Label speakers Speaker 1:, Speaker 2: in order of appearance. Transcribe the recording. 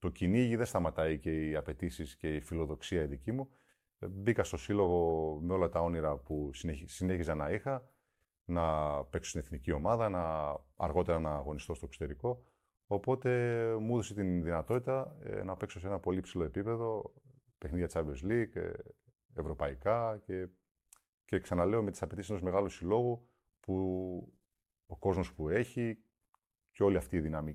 Speaker 1: το κυνήγι δεν σταματάει και οι απαιτήσεις και η φιλοδοξία η δική μου. Μπήκα στο σύλλογο με όλα τα όνειρα που συνέχιζα να είχα, να παίξω στην εθνική ομάδα, αργότερα να αγωνιστώ στο εξωτερικό. Οπότε μου έδωσε την δυνατότητα να παίξω σε ένα πολύ ψηλό επίπεδο, παιχνίδια Champions League, ευρωπαϊκά και ξαναλέω με τις απαιτήσεις ενός μεγάλου συλλόγου που ο κόσμος που έχει και όλη αυτή η δυναμική